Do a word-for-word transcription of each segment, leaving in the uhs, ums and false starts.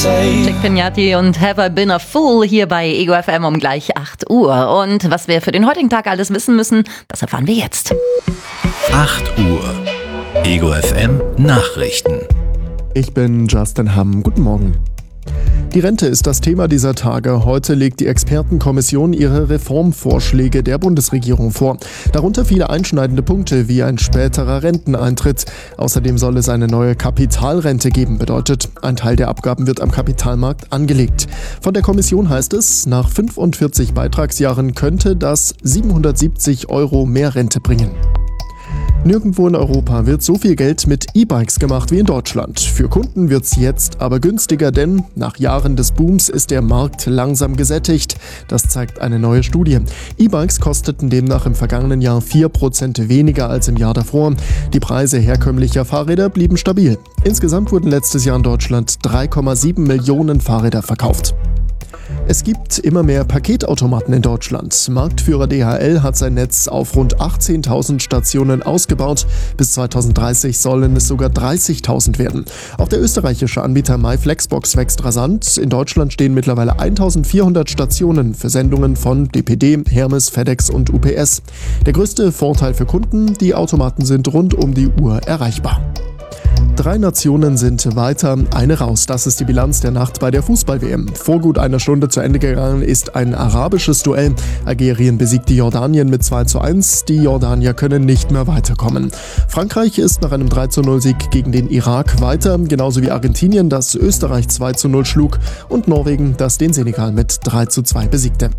Chick Pignati und Have I Been a Fool hier bei Ego F M um gleich acht Uhr. Und was wir für den heutigen Tag alles wissen müssen, das erfahren wir jetzt. acht Uhr. Ego F M Nachrichten. Ich bin Justin Hamm. Guten Morgen. Die Rente ist das Thema dieser Tage. Heute legt die Expertenkommission ihre Reformvorschläge der Bundesregierung vor. Darunter viele einschneidende Punkte wie ein späterer Renteneintritt. Außerdem soll es eine neue Kapitalrente geben, bedeutet, ein Teil der Abgaben wird am Kapitalmarkt angelegt. Von der Kommission heißt es, nach fünfundvierzig Beitragsjahren könnte das siebenhundertsiebzig Euro mehr Rente bringen. Nirgendwo in Europa wird so viel Geld mit E-Bikes gemacht wie in Deutschland. Für Kunden wird's jetzt aber günstiger, denn nach Jahren des Booms ist der Markt langsam gesättigt. Das zeigt eine neue Studie. E-Bikes kosteten demnach im vergangenen Jahr vier Prozent weniger als im Jahr davor. Die Preise herkömmlicher Fahrräder blieben stabil. Insgesamt wurden letztes Jahr in Deutschland drei Komma sieben Millionen Fahrräder verkauft. Es gibt immer mehr Paketautomaten in Deutschland. Marktführer D H L hat sein Netz auf rund achtzehntausend Stationen ausgebaut. Bis zweitausenddreißig sollen es sogar dreißigtausend werden. Auch der österreichische Anbieter MyFlexbox wächst rasant. In Deutschland stehen mittlerweile eintausendvierhundert Stationen für Sendungen von D P D, Hermes, FedEx und U P S. Der größte Vorteil für Kunden: die Automaten sind rund um die Uhr erreichbar. Drei Nationen sind weiter, eine raus. Das ist die Bilanz der Nacht bei der Fußball-W M. Vor gut einer Stunde zu Ende gegangen ist ein arabisches Duell. Algerien besiegte Jordanien mit zwei zu eins. Die Jordanier können nicht mehr weiterkommen. Frankreich ist nach einem drei zu null Sieg gegen den Irak weiter, genauso wie Argentinien, das Österreich zwei zu null schlug, und Norwegen, das den Senegal mit drei zu zwei besiegte.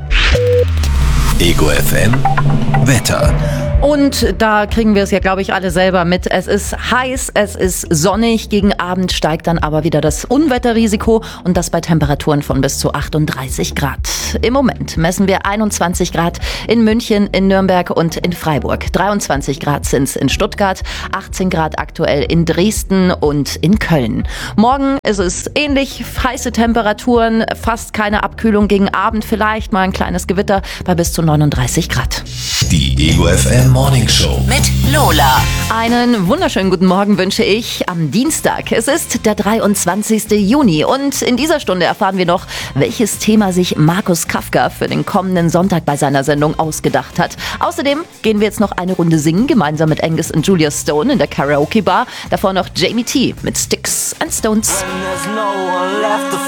Ego F M Wetter. Und da kriegen wir es ja, glaube ich, alle selber mit. Es ist heiß, es ist sonnig. Gegen Abend steigt dann aber wieder das Unwetterrisiko und das bei Temperaturen von bis zu achtunddreißig Grad. Im Moment messen wir einundzwanzig Grad in München, in Nürnberg und in Freiburg. dreiundzwanzig Grad sind es in Stuttgart, achtzehn Grad aktuell in Dresden und in Köln. Morgen ist es ähnlich, heiße Temperaturen, fast keine Abkühlung. Gegen Abend vielleicht mal ein kleines Gewitter bei bis zu neununddreißig Grad. Die Ego F M Morning Show mit Lola. Einen wunderschönen guten Morgen wünsche ich am Dienstag. Es ist der dreiundzwanzigste Juni und in dieser Stunde erfahren wir noch, welches Thema sich Markus Kafka für den kommenden Sonntag bei seiner Sendung ausgedacht hat. Außerdem gehen wir jetzt noch eine Runde singen, gemeinsam mit Angus und Julia Stone in der Karaoke Bar. Davor noch Jamie T mit Sticks and Stones.